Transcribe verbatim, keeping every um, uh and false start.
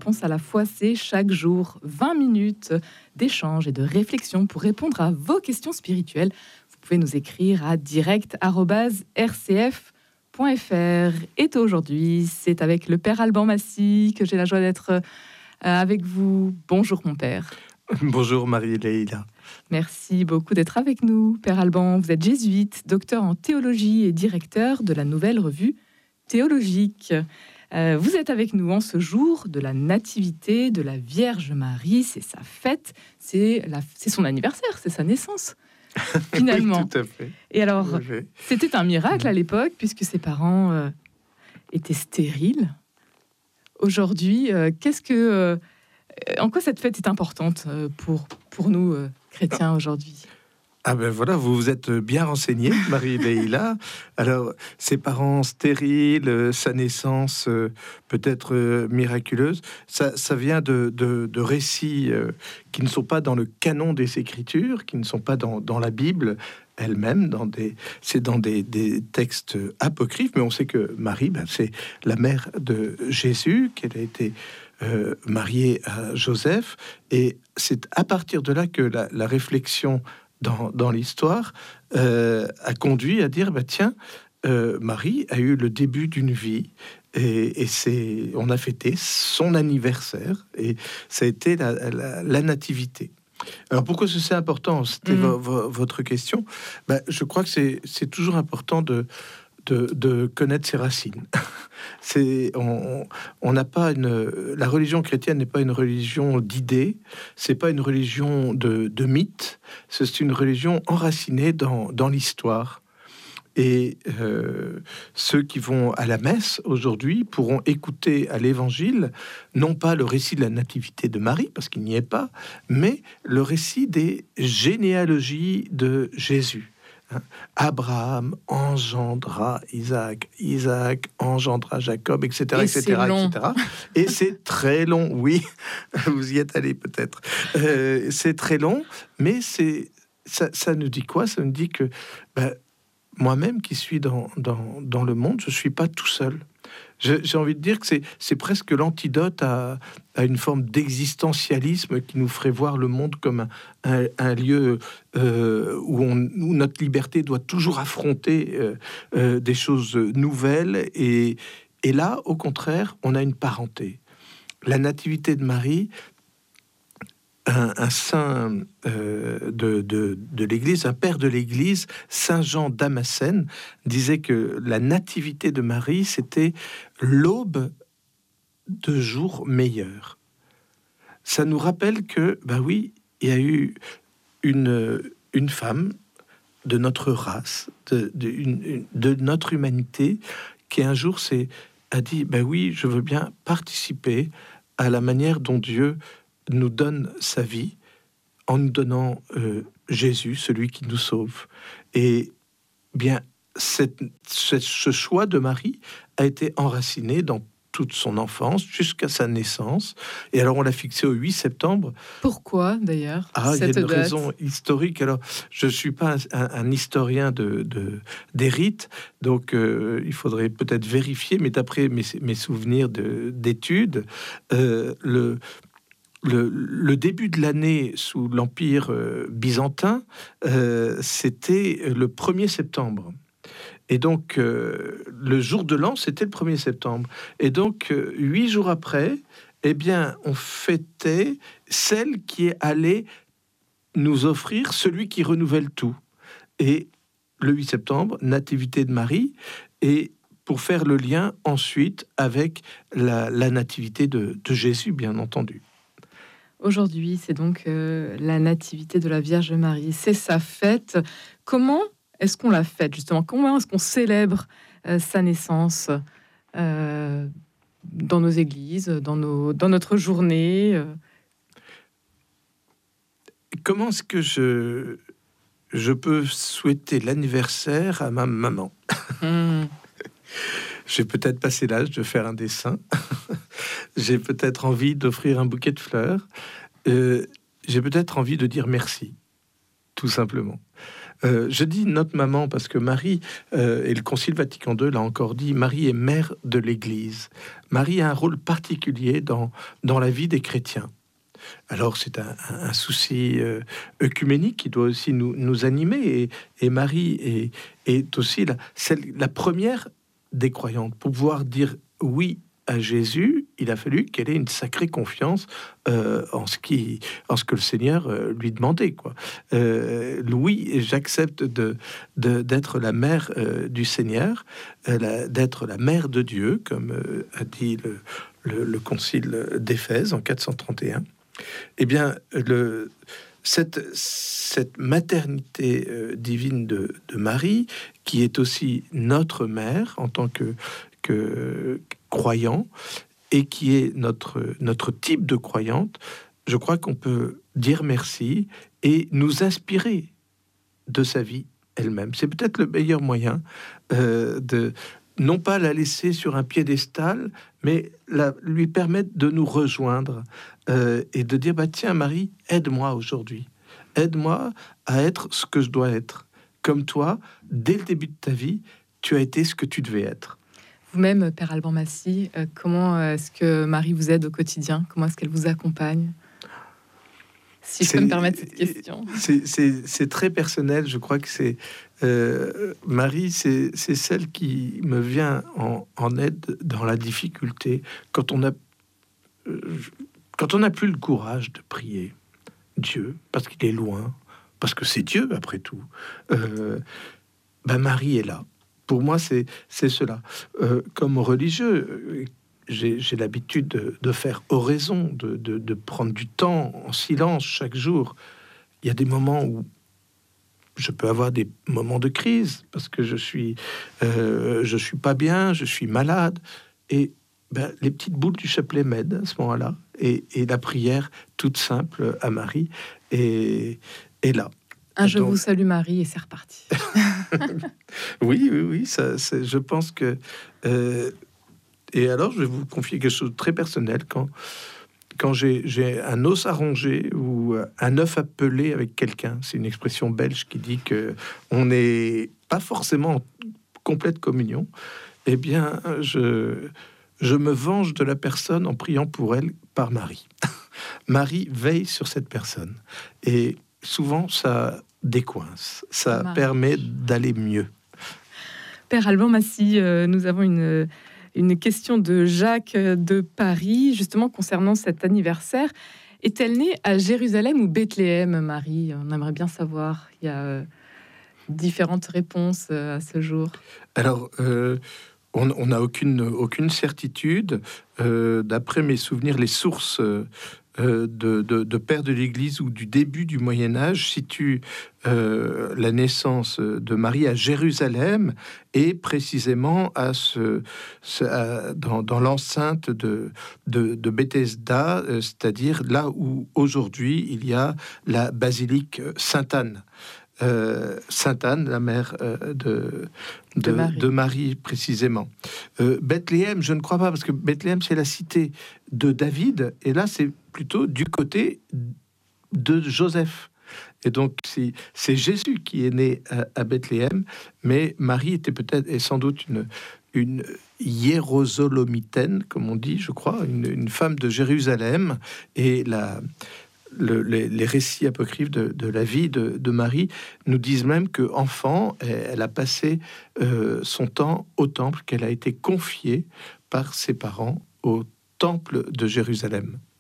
réponse à la fois, c'est chaque jour vingt minutes d'échange et de réflexion pour répondre à vos questions spirituelles. Vous pouvez nous écrire à direct arobase r c f point f r. Et aujourd'hui, c'est avec le Père Alban Massy que j'ai la joie d'être euh, avec vous. Bonjour mon Père. Bonjour Marie-Leïla. Merci beaucoup d'être avec nous, Père Alban. Vous êtes jésuite, docteur en théologie et directeur de la Nouvelle Revue Théologique. Euh, vous êtes avec nous en ce jour de la Nativité de la Vierge Marie. C'est sa fête, c'est, la, c'est son anniversaire, c'est sa naissance, finalement. Oui, tout à fait. Et alors, Oui. c'était un miracle à l'époque, puisque ses parents euh, étaient stériles. Aujourd'hui, euh, qu'est-ce que... Euh, en quoi cette fête est importante euh, pour, pour nous, euh, chrétiens, aujourd'hui ? Ah ben voilà, vous vous êtes bien renseignée, Marie-Leïla. Alors, ses parents stériles, euh, sa naissance euh, peut-être euh, miraculeuse, ça, ça vient de, de, de récits euh, qui ne sont pas dans le canon des Écritures, qui ne sont pas dans, dans la Bible elle-même, dans des, c'est dans des, des textes apocryphes, mais on sait que Marie, ben, c'est la mère de Jésus, qu'elle a été euh, mariée à Joseph, et c'est à partir de là que la, la réflexion dans, dans l'histoire euh, a conduit à dire, bah, tiens, euh, Marie a eu le début d'une vie, et, et c'est, on a fêté son anniversaire, et ça a été la, la, la nativité. Alors pourquoi c'est important? C'était mmh. vo- vo- votre question. Ben, je crois que c'est, c'est toujours important de, de, de connaître ses racines. C'est, on n'a pas une, la religion chrétienne n'est pas une religion d'idées, c'est pas une religion de, de mythes, c'est une religion enracinée dans, dans l'histoire. Et euh, ceux qui vont à la messe aujourd'hui pourront écouter à l'évangile, non pas le récit de la nativité de Marie, parce qu'il n'y est pas, mais le récit des généalogies de Jésus. Abraham engendra Isaac, Isaac engendra Jacob, et cetera, et et cetera, et cetera. Et c'est très long, oui, vous y êtes allé peut-être. Euh, c'est très long, mais c'est ça, ça nous dit quoi? Ça nous dit que ben, moi-même qui suis dans, dans, dans le monde, je ne suis pas tout seul. J'ai, j'ai envie de dire que c'est, c'est presque l'antidote à, à une forme d'existentialisme qui nous ferait voir le monde comme un, un, un lieu euh, où, on, où notre liberté doit toujours affronter euh, euh, des choses nouvelles. Et, et là, au contraire, on a une parenté. La nativité de Marie... Un, un saint euh, de, de, de l'Église, un père de l'Église, Saint Jean Damascène, disait que la nativité de Marie, c'était l'aube de jours meilleurs. Ça nous rappelle que, ben oui, il y a eu une, une femme de notre race, de, de, une, de notre humanité, qui un jour s'est, a dit, ben oui, je veux bien participer à la manière dont Dieu nous donne sa vie en nous donnant euh, Jésus, celui qui nous sauve. Et bien, cette, cette, ce choix de Marie a été enraciné dans toute son enfance jusqu'à sa naissance. Et alors, on l'a fixé au huit septembre. Pourquoi, d'ailleurs? Ah, il y a une date. raison historique. Alors, je ne suis pas un, un historien de, de, des rites, donc euh, il faudrait peut-être vérifier, mais d'après mes, mes souvenirs de, d'études, euh, le... Le, le début de l'année sous l'Empire euh, byzantin, euh, c'était le premier septembre. Et donc, euh, le jour de l'an, c'était le premier septembre. Et donc, euh, huit jours après, eh bien, on fêtait celle qui est allée nous offrir celui qui renouvelle tout. Et le huit septembre, Nativité de Marie, et pour faire le lien ensuite avec la, la nativité de, de Jésus, bien entendu. Aujourd'hui, c'est donc euh, la nativité de la Vierge Marie. C'est sa fête. Comment est-ce qu'on la fête, justement? Comment est-ce qu'on célèbre euh, sa naissance euh, dans nos églises, dans, nos, dans notre journée euh... Comment est-ce que je, je peux souhaiter l'anniversaire à ma maman? mmh. J'ai peut-être passé l'âge de faire un dessin. J'ai peut-être envie d'offrir un bouquet de fleurs. Euh, j'ai peut-être envie de dire merci, tout simplement. Euh, je dis notre maman parce que Marie, euh, et le Concile Vatican deux l'a encore dit, Marie est mère de l'Église. Marie a un rôle particulier dans, dans la vie des chrétiens. Alors c'est un, un, un souci euh, œcuménique qui doit aussi nous, nous animer, et, et Marie est, est aussi la, celle, la première des croyantes. Pour pouvoir dire oui à Jésus, il a fallu qu'elle ait une sacrée confiance euh, en ce qui, en ce que le Seigneur euh, lui demandait, quoi. Euh, oui, j'accepte de, de d'être la mère euh, du Seigneur, euh, la, d'être la mère de Dieu, comme euh, a dit le, le, le Concile d'Éphèse en quatre cent trente et un. Eh bien, le, cette, cette maternité euh, divine de, de Marie, qui est aussi notre mère en tant que, que croyant, et qui est notre, notre type de croyante, je crois qu'on peut dire merci et nous inspirer de sa vie elle-même. C'est peut-être le meilleur moyen euh, de non pas la laisser sur un piédestal, mais la, lui permettre de nous rejoindre euh, et de dire, bah tiens Marie, aide-moi aujourd'hui, aide-moi à être ce que je dois être. Comme toi, dès le début de ta vie, tu as été ce que tu devais être. Vous-même, Père Alban Massy, euh, comment est-ce que Marie vous aide au quotidien? Comment est-ce qu'elle vous accompagne? Si je peux me permettre cette question. C'est, c'est, c'est très personnel. Je crois que c'est euh, Marie, c'est, c'est celle qui me vient en, en aide dans la difficulté, quand on a euh, quand on n'a plus le courage de prier Dieu parce qu'il est loin, parce que c'est Dieu après tout. Euh, ben Marie est là. Pour moi, c'est, c'est cela. Euh, comme religieux, j'ai, j'ai l'habitude de, de faire oraison, de, de, de prendre du temps en silence chaque jour. Il y a des moments où je peux avoir des moments de crise parce que je suis, euh, je suis pas bien, je suis malade, et ben, les petites boules du chapelet m'aident à ce moment-là, et, et la prière toute simple à Marie est, est là. Un je Donc, vous salue Marie, et c'est reparti. oui, oui, oui, ça, c'est, je pense que... Euh, et alors, je vais vous confier quelque chose de très personnel. Quand, quand j'ai, j'ai un os à ronger ou un œuf à peler avec quelqu'un, c'est une expression belge qui dit que on n'est pas forcément en complète communion, eh bien, je, je me venge de la personne en priant pour elle par Marie. Marie veille sur cette personne. Et souvent, ça décoince, ça Marie. permet d'aller mieux. Père Alban Massy, euh, nous avons une, une question de Jacques de Paris, justement concernant cet anniversaire. Est-elle née à Jérusalem ou Bethléem, Marie? On aimerait bien savoir. Il y a euh, différentes réponses euh, à ce jour. Alors, euh, on n'a aucune, aucune certitude. Euh, d'après mes souvenirs, les sources... Euh, Euh, de, de, de pères de l'Église ou du début du Moyen-Âge situe euh, la naissance de Marie à Jérusalem, et précisément à ce, ce à, dans, dans l'enceinte de, de, de Bethesda, euh, c'est-à-dire là où aujourd'hui il y a la basilique Sainte-Anne. Euh, Sainte-Anne, la mère euh, de, de, de, Marie. de Marie, précisément. Euh, Bethléem, je ne crois pas, parce que Bethléem, c'est la cité de David, et là, c'est plutôt du côté de Joseph. Et donc, c'est, c'est Jésus qui est né à, à Bethléem, mais Marie était peut-être, et sans doute, une, une hiérosolomitaine, comme on dit, je crois, une, une femme de Jérusalem, et la... Le, les, les récits apocryphes de, de la vie de, de Marie nous disent même que enfant, elle, elle a passé euh, son temps au temple, qu'elle a été confiée par ses parents au temple de Jérusalem.